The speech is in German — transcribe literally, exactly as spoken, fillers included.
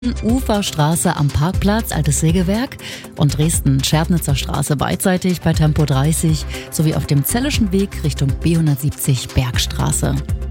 Uferstraße am Parkplatz, Altes Sägewerk und Dresden-Schärfnitzer Straße beidseitig bei Tempo dreißig sowie auf dem Zellischen Weg Richtung B hundertsiebzig Bergstraße.